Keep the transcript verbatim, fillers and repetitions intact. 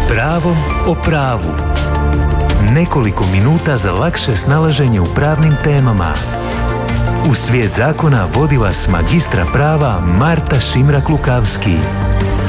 pravom o pravu. Nekoliko minuta za lakše snalaženje u pravnim temama. U svijet zakona vodi vas magistra prava Marta Šimrak-Lukavski.